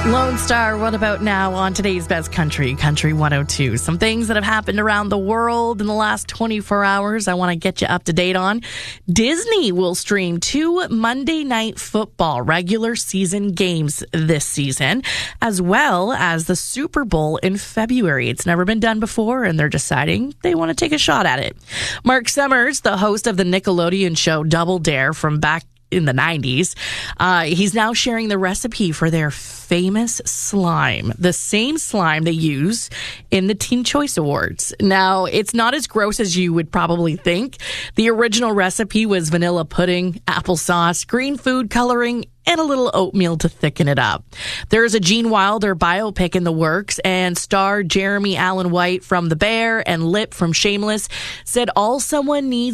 Lone Star, what about now on today's Best Country, Country 102? Some things that have happened around the world in the last 24 hours I want to get you up to date on. Disney will stream 2 Monday Night Football regular season games this season, as well as the Super Bowl in February. It's never been done before, and they're deciding they want to take a shot at it. Mark Summers, the host of the Nickelodeon show Double Dare from back in the 90s, he's now sharing the recipe for their famous slime, the same slime they use in the Teen Choice Awards. Now, it's not as gross as you would probably think. The original recipe was vanilla pudding, applesauce, green food coloring, and a little oatmeal to thicken it up. There's a Gene Wilder biopic in the works, and star Jeremy Allen White from The Bear and Lip from Shameless said all someone needs